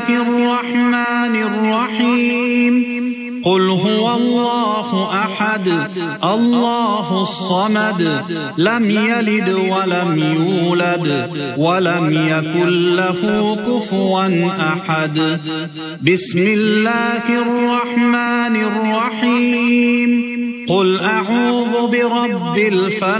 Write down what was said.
الرحمن الرحيم قل هو الله أحد الله الصمد لم يلد ولم يولد ولم يكن له كفوا أحد بسم الله الرحمن الرحيم قل أعوذ برب الفلق